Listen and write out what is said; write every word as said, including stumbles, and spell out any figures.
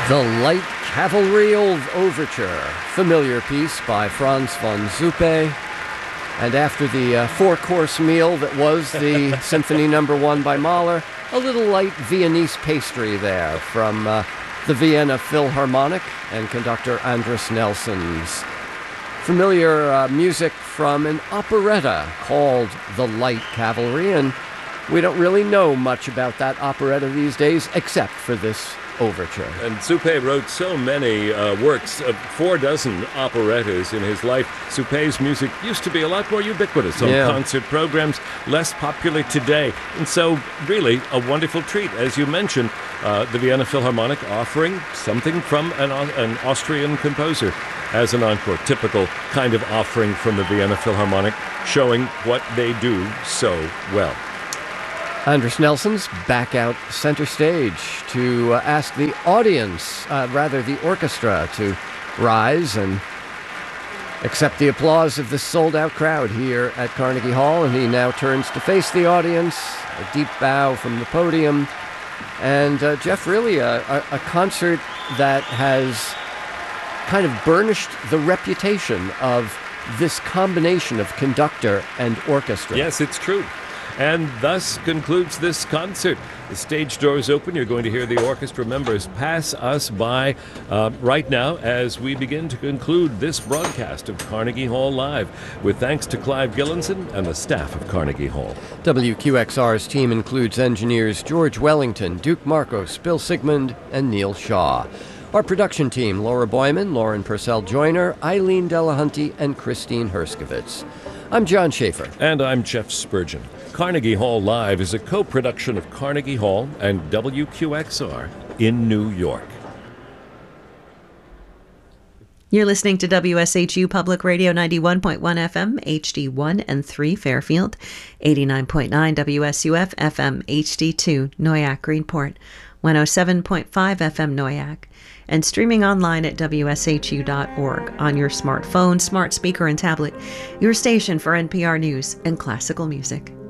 The Light Cavalry Overture, familiar piece by Franz von Zuppe. And after the uh, four-course meal that was the Symphony Number One by Mahler, a little light Viennese pastry there from uh, the Vienna Philharmonic and conductor Andris Nelsons. Familiar uh, music from an operetta called The Light Cavalry, and we don't really know much about that operetta these days except for this overture. And Zuppe wrote so many uh, works, uh, four dozen operettas in his life. Zuppe's music used to be a lot more ubiquitous on yeah. concert programs, less popular today. And so, really, a wonderful treat. As you mentioned, uh, the Vienna Philharmonic offering something from an, an Austrian composer as an encore. Typical kind of offering from the Vienna Philharmonic, showing what they do so well. Andris Nelsons back out center stage to uh, ask the audience, uh, rather the orchestra, to rise and accept the applause of this sold-out crowd here at Carnegie Hall. And he now turns to face the audience, a deep bow from the podium. And uh, Jeff, really a, a, a concert that has kind of burnished the reputation of this combination of conductor and orchestra. Yes, it's true. And thus concludes this concert. The stage doors open. You're going to hear the orchestra members pass us by uh, right now as we begin to conclude this broadcast of Carnegie Hall Live, with thanks to Clive Gillinson and the staff of Carnegie Hall. W Q X R's team includes engineers George Wellington, Duke Marcos, Bill Sigmund, and Neil Shaw. Our production team, Laura Boyman, Lauren Purcell-Joyner, Eileen Delahunty, and Christine Herskovitz. I'm John Schaefer. And I'm Jeff Spurgeon. Carnegie Hall Live is a co-production of Carnegie Hall and W Q X R in New York. You're listening to W S H U Public Radio ninety-one point one F M, H D one and three Fairfield, eighty-nine point nine W S U F F M, H D two Noyak Greenport, one oh seven point five F M Noyak, and streaming online at W S H U dot org on your smartphone, smart speaker, and tablet, your station for N P R News and classical music.